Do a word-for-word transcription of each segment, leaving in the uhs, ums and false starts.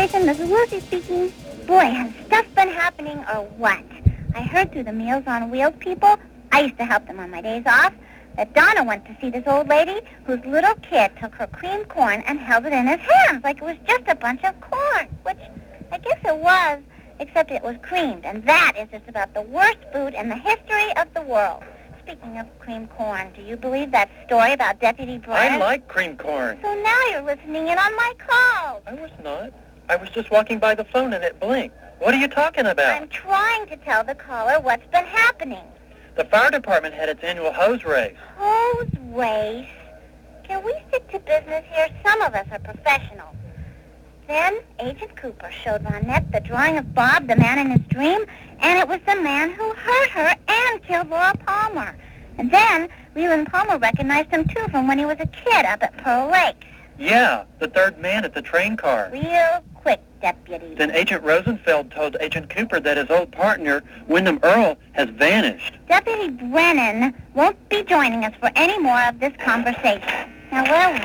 station. This is Lucy speaking. Boy, has stuff been happening or what? I heard through the Meals on Wheels people, I used to help them on my days off, that Donna went to see this old lady whose little kid took her cream corn and held it in his hands like it was just a bunch of corn, which I guess it was, except it was creamed, and that is just about the worst food in the history of the world. Speaking of cream corn, do you believe that story about Deputy Brennan? I like cream corn. So now you're listening in on my calls. I was not. I was just walking by the phone and it blinked. What are you talking about? I'm trying to tell the caller what's been happening. The fire department had its annual hose race. Hose race? Can we stick to business here? Some of us are professionals. Then Agent Cooper showed Ronette the drawing of Bob, the man in his dream, and it was the man who hurt her and killed Laura Palmer. And then Leland Palmer recognized him, too, from when he was a kid up at Pearl Lakes. Yeah, the third man at the train car. Real quick, Deputy. Then Agent Rosenfeld told Agent Cooper that his old partner, Wyndham Earle, has vanished. Deputy Brennan won't be joining us for any more of this conversation. Now, where are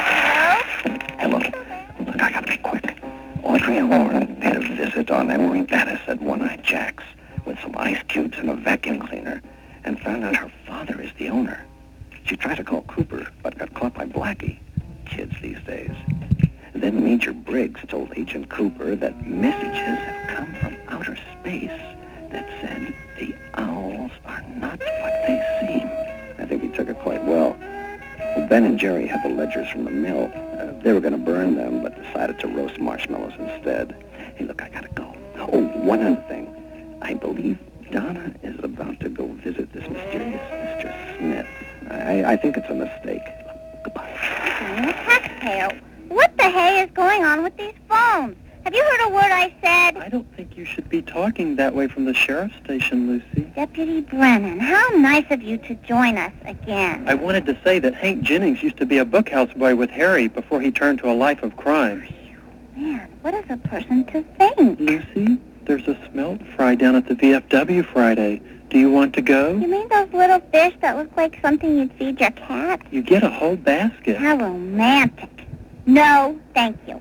we? Hello? Hello. Look, I gotta be quick. Audrey and Lauren paid a visit on Emery Bettis at One-Eyed Jack's with some ice cubes and a vacuum cleaner and found out her father is the owner. She tried to call Cooper, but got caught by Blackie. Kids these days. Then Major Briggs told Agent Cooper that messages have come from outer space that said the owls are not what they seem. I think he took it quite well. Well, Ben and Jerry had the ledgers from the mill. Uh, they were going to burn them, but decided to roast marshmallows instead. Hey, look, I gotta go. Oh, one other thing. I believe Donna is about to go visit this mysterious Mister Smith. I, I think it's a mistake. Goodbye. I'm a taxpayer. What the hay is going on with these phones? Have you heard a word I said? I don't think you should be talking that way from the sheriff's station, Lucy. Deputy Brennan, how nice of you to join us again. I wanted to say that Hank Jennings used to be a bookhouse boy with Harry before he turned to a life of crime. Man, what is a person to think? Lucy, there's a smelt fry down at the V F W Friday. Do you want to go? You mean those little fish that look like something you'd feed your cat? You get a whole basket. How romantic. No, thank you.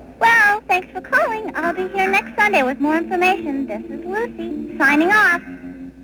Well, thanks for calling. I'll be here next Sunday with more information. This is Lucy, signing off.